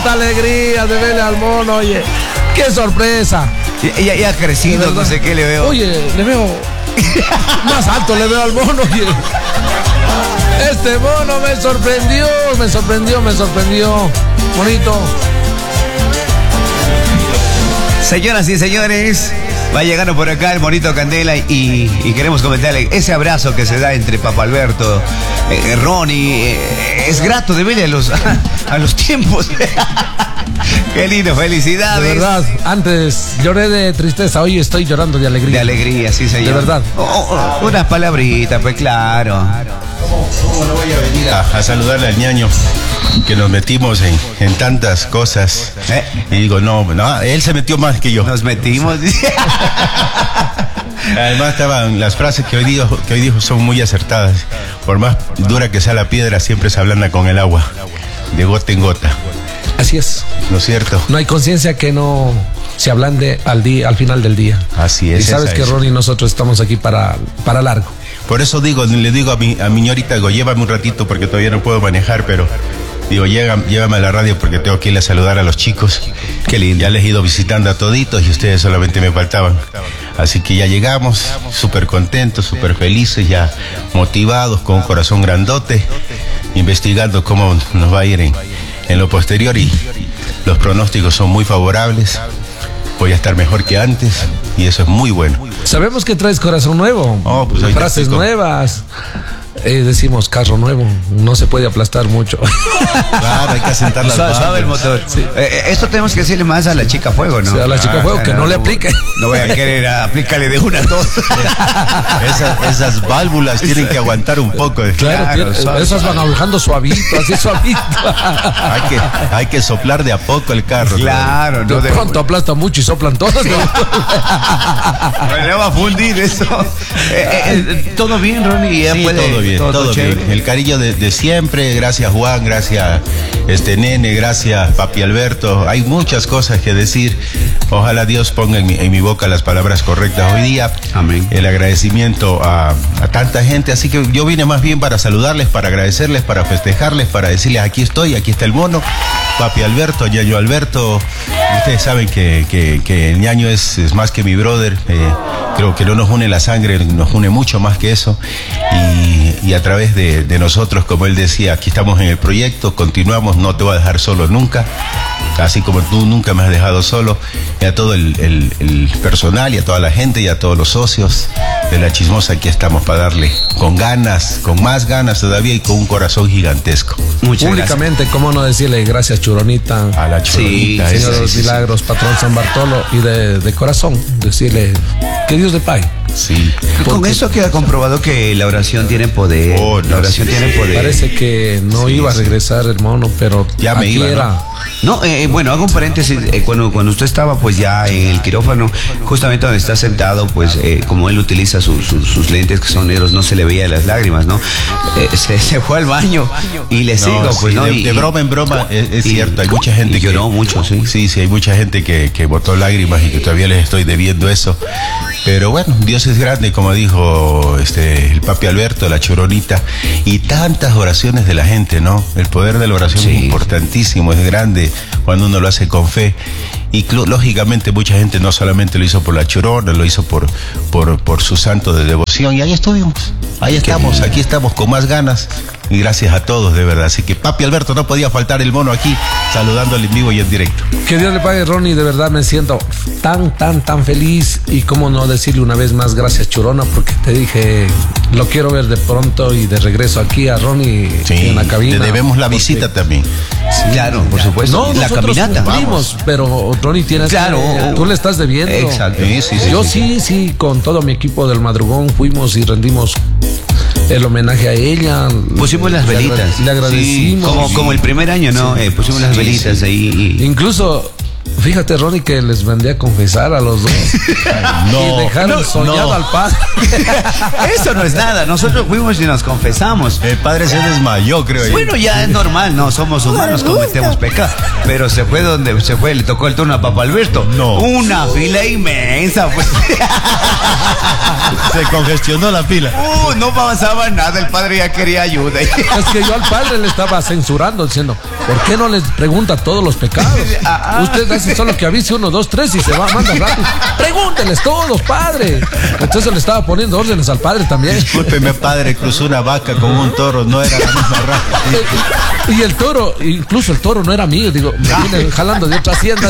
cuánta alegría de verle al mono, oye. ¡Qué sorpresa! Ya ha crecido, no sé qué le veo. Oye, le veo más alto, le veo al mono, oye. Este mono me sorprendió. Bonito. Señoras y señores, va llegando por acá el monito Candela y queremos comentarle ese abrazo que se da entre Papa Alberto, Ronnie. Es grato de verle a los tiempos. Qué lindo, felicidades. De verdad, antes lloré de tristeza, hoy estoy llorando de alegría. De alegría, sí, señor. De verdad. Unas palabritas, pues claro. ¿Cómo no voy a venir a saludarle al ñaño? Que nos metimos en tantas cosas. Y digo, no, él se metió más que yo. Nos metimos. Además estaban las frases que hoy dijo son muy acertadas. Por más dura que sea la piedra, siempre se ablanda con el agua, de gota en gota. Así es. ¿No es cierto? No hay conciencia que no se ablande al final del día. Así es. Y sabes que Ronnie y nosotros estamos aquí para largo. Por eso le digo a mi ñorita, llévame un ratito porque todavía no puedo manejar, pero digo, llévame a la radio porque tengo que ir a saludar a los chicos. Qué lindo. Ya les he ido visitando a toditos y ustedes solamente me faltaban. Así que ya llegamos, súper contentos, súper felices, ya motivados, con un corazón grandote, investigando cómo nos va a ir en lo posterior y los pronósticos son muy favorables. Voy a estar mejor que antes y eso es muy bueno. Sabemos que traes corazón nuevo, Pues frases nuevas. Decimos carro nuevo, no se puede aplastar mucho. Claro, hay que asentar las bases. Suave el motor. Sí. Esto tenemos que decirle más a la chica fuego, ¿no? O sea, a la chica fuego, que no le aplique. No voy a querer aplícale de una a dos. Esas válvulas tienen que aguantar un poco. Claro, esas van bajando suavito, así suavito. Hay que soplar de a poco el carro. Claro, ¿no? De pronto aplasta mucho y soplan todos. Le va a fundir eso. ¿Todo bien, Ronnie? Sí, todo bien. Todo bien. El cariño de siempre. Gracias, Juan. Gracias, Nene. Gracias, Papi Alberto. Hay muchas cosas que decir. Ojalá Dios ponga en mi boca las palabras correctas hoy día. Amén. El agradecimiento a tanta gente. Así que yo vine más bien para saludarles, para agradecerles, para festejarles, para decirles aquí estoy, aquí está el mono. Papi Alberto, ñaño Alberto. Ustedes saben que el ñaño es más que mi brother. Creo que no nos une la sangre, nos une mucho más que eso. Y a través de nosotros, como él decía, aquí estamos en el proyecto, continuamos, no te voy a dejar solo nunca, así como tú nunca me has dejado solo. Y a todo el personal y a toda la gente y a todos los socios de La Chismosa, aquí estamos para darle con ganas, con más ganas todavía y con un corazón gigantesco. Muchas públicamente, gracias. ¿Cómo no decirle gracias, Churonita? A la Churonita. Sí, Señor de los Milagros, patrón San Bartolo, y de corazón, decirle que Dios le pague. Sí. Con eso queda comprobado que la oración tiene poder. La oración tiene poder. Parece que no iba a regresar el mono, pero ya me iba, era. No, bueno, hago un paréntesis. Cuando usted estaba pues ya en el quirófano, justamente donde está sentado, pues como él utiliza sus lentes que son negros, no se le veía las lágrimas, ¿no? Se fue al baño y le sigo, pues, sí, ¿no? De broma en broma, es cierto, hay mucha gente que lloró mucho, sí. Sí, hay mucha gente que botó lágrimas y que todavía les estoy debiendo eso. Pero bueno, Dios es grande, como dijo el Papi Alberto, la Churonita, y tantas oraciones de la gente, ¿no? El poder de la oración es importantísimo, es grande cuando uno lo hace con fe. Y lógicamente mucha gente no solamente lo hizo por la Churona, lo hizo por su santo de devoción. Y ahí estuvimos, ahí estamos, aquí estamos con más ganas. Y gracias a todos, de verdad. Así que Papi Alberto, no podía faltar el mono aquí, saludándole en vivo y en directo. Que Dios le pague, Ronnie, de verdad me siento tan feliz. Y cómo no decirle una vez más gracias, Churona, porque te dije, lo quiero ver de pronto y de regreso aquí a Ronnie en la cabina. Te debemos la visita también. Sí, claro, por supuesto. No, la caminata. Cumplimos, pero Ronnie tienes tú le estás debiendo. Exacto. Yo sí, con todo mi equipo del madrugón fuimos y rendimos el homenaje a ella. Pusimos las velitas. Le agradecimos. Sí, como el primer año, ¿no? Pusimos las velitas ahí. Incluso Fíjate, Ronnie, que les vendría a confesar a los dos. Y dejaron soñado al padre. Eso no es nada. Nosotros fuimos y nos confesamos. El padre se desmayó, creo yo. Bueno, ya es normal, no somos humanos, cometemos pecado. Pero se fue donde se fue, le tocó el turno a Papá Alberto. No. Una fila inmensa, pues. Se congestionó la pila. No avanzaba nada, el padre ya quería ayuda. Es que yo al padre le estaba censurando, diciendo, ¿por qué no les pregunta todos los pecados? Usted hace solo que avise 1, 2, 3 y se va, manda rápido. Pregúnteles todos, padre. Entonces le estaba poniendo órdenes al padre también. Discúlpeme, padre, cruzó una vaca con un toro, no era la misma raza. Y el toro, incluso el toro no era mío, digo, me viene jalando de otra hacienda.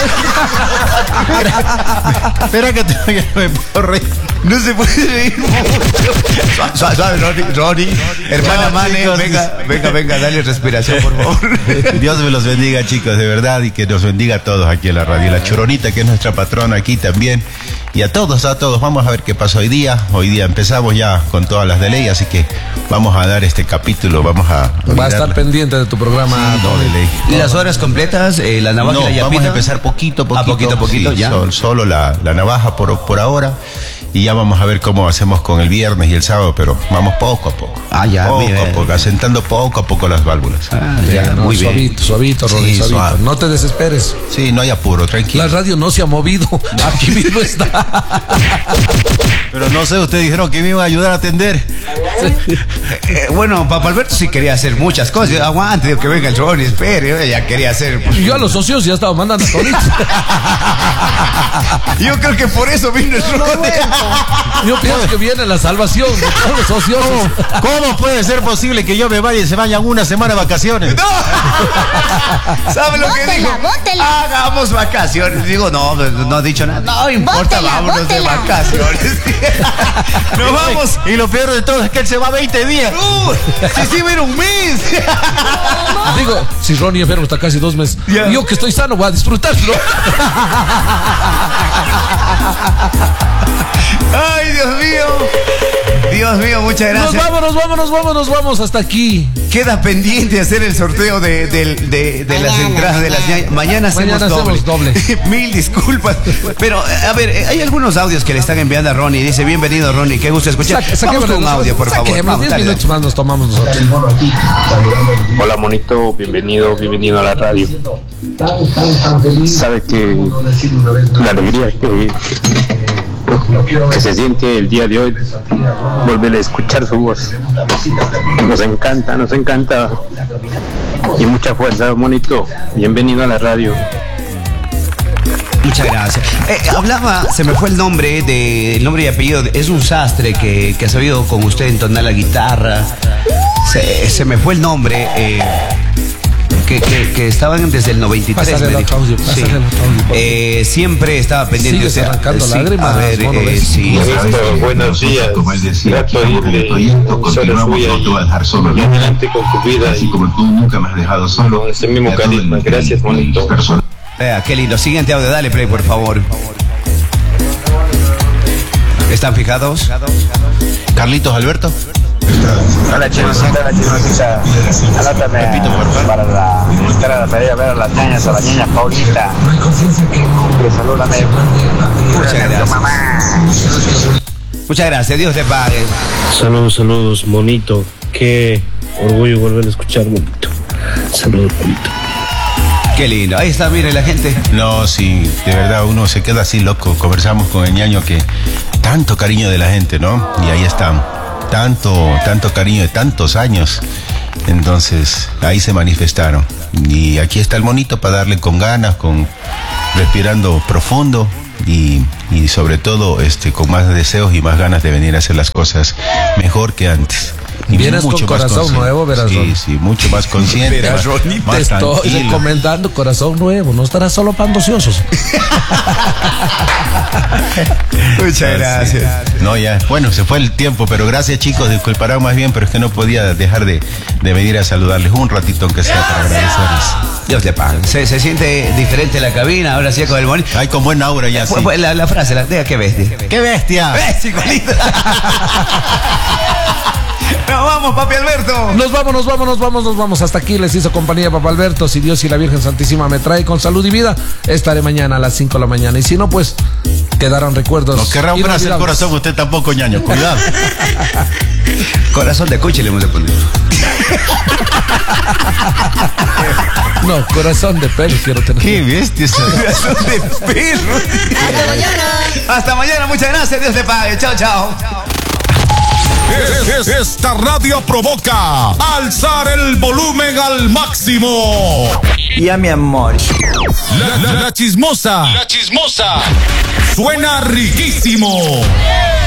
Espera que me puedo reír. No se puede reír mucho. Suave, Ronnie. Hermana Mane, venga, dale respiración, por favor. Dios me los bendiga, chicos, de verdad, y que nos bendiga a todos aquí en la radio. La Choronita, que es nuestra patrona aquí también. Y a todos. Vamos a ver qué pasa hoy día. Hoy día empezamos ya con todas las de ley, así que vamos a dar este capítulo. Va a estar pendiente de tu programa. Sí, no, de ley. ¿Y las horas completas? La navaja y la yapita. Vamos a empezar poquito. Poquito, sí, ya. Solo la navaja por ahora. Y ya vamos a ver cómo hacemos con el viernes y el sábado, pero vamos poco a poco. Ya, poco a poco, asentando poco a poco las válvulas. Muy suavito, Ronnie, sí, suavito. No te desesperes. Sí, no hay apuro, tranquilo. La radio no se ha movido, aquí mismo está. Pero no sé, ustedes dijeron que me iba a ayudar a atender. Sí. Bueno, Papá Alberto sí quería hacer muchas cosas. Aguante, digo, que venga el Ronnie, espere, ya quería hacer. Yo a los socios ya estaba mandando solitos. Yo creo que por eso vino el Ronnie. Yo pienso que viene la salvación de todos los ociosos. ¿Cómo puede ser posible que yo me vaya y se vayan una semana de vacaciones? ¡No! ¿Sabe lo que digo? Hagamos vacaciones. Digo, no ha dicho nada. No importa, vámonos de vacaciones. Nos vamos. Y lo peor de todo es que él se va 20 días. Sí, viene un mes. Digo, si Ronnie enfermo está casi 2 meses. Yeah. Yo que estoy sano voy a disfrutarlo. Ay, Dios mío, muchas gracias. Nos vamos hasta aquí. Queda pendiente hacer el sorteo de las entradas de las ñañas. Mañana hacemos doble. Mil disculpas. Pero, a ver, hay algunos audios que le están enviando a Ronnie. Dice, bienvenido, Ronnie, qué gusto escuchar. Vamos con un audio, por favor. 10 minutos más nos tomamos nosotros. Hola, monito, bienvenido a la radio. Sabe que la alegría que se siente el día de hoy, volver a escuchar su voz, nos encanta, y mucha fuerza, monito, bienvenido a la radio. Muchas gracias. Hablaba, se me fue el nombre y apellido, es un sastre que ha sabido con usted entonar la guitarra, se me fue el nombre, que estaban desde el 93. Pásale el audio. Siempre estaba pendiente. Sigues arrancando lágrimas. A ver, sí. Buenos días. Grato oírle. Solo fui ahí. Y adelante con tu vida. Así como tú nunca me has dejado solo. Con ese mismo carisma. Gracias, monito. Qué lindo. Siguiente audio, dale play, por favor. ¿Están fijados? Carlitos Alberto. Hola, Chinocita. Anótame para la tarea a ver a las ñañas, a la ñaña Paulita. Salúdame. Muchas gracias. Muchas gracias, Dios te pague. Saludos, monito. Qué orgullo volver a escuchar, monito. Saludos, monito. Qué lindo. Ahí está, mire la gente. No, sí, de verdad uno se queda así loco. Conversamos con el ñaño que tanto cariño de la gente, ¿no? Y ahí están. Tanto cariño de tantos años. Entonces, ahí se manifestaron. Y aquí está el monito para darle con ganas, respirando profundo y sobre todo con más deseos y más ganas de venir a hacer las cosas mejor que antes. Y vienes con corazón nuevo, verás. Sí, mucho más consciente. Verás, te estoy recomendando corazón nuevo, no estarás solo para ociosos. Muchas gracias. No, ya, bueno, se fue el tiempo, pero gracias, chicos, disculparán más bien, pero es que no podía dejar de venir a saludarles un ratito, aunque sea, para agradecerles. Dios te pague. Se siente diferente la cabina, ahora sí con el bonito. Ay, con buen aura ya, sí. La frase, diga, qué bestia. ¡Qué bestia! ¡Bestia, igualita! Nos vamos, papi Alberto. Nos vamos. Hasta aquí les hizo compañía Papá Alberto. Si Dios y la Virgen Santísima me trae con salud y vida, estaré mañana a las 5 de la mañana. Y si no, pues quedarán recuerdos. Nos querrá un brazo el corazón, usted tampoco, ñaño. Cuidado. Corazón de cuche le hemos de poner. No, corazón de perro quiero tener. Qué bestia. Corazón de perro. Hasta mañana. Hasta mañana, muchas gracias. Dios te pague. Chao, chao. Esta radio provoca alzar el volumen al máximo. Ya, mi amor. La chismosa. Suena riquísimo.